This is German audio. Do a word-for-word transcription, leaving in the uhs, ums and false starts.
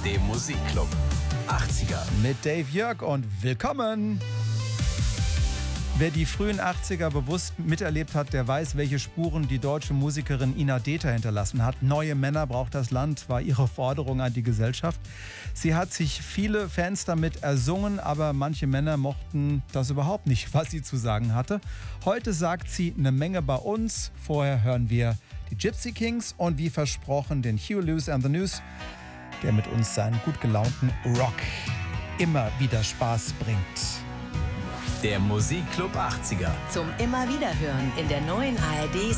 dem Musikclub achtziger. Mit Dave Jörg und willkommen! Wer die frühen achtziger bewusst miterlebt hat, der weiß, welche Spuren die deutsche Musikerin Ina Dethler hinterlassen hat. Neue Männer braucht das Land, war ihre Forderung an die Gesellschaft. Sie hat sich viele Fans damit ersungen, aber manche Männer mochten das überhaupt nicht, was sie zu sagen hatte. Heute sagt sie eine Menge bei uns. Vorher hören wir die Gypsy Kings und wie versprochen den Huey Lewis and the News, der mit uns seinen gut gelaunten Rock immer wieder Spaß bringt. Der Musikclub achtziger. Zum immer wieder hören in der neuen A R D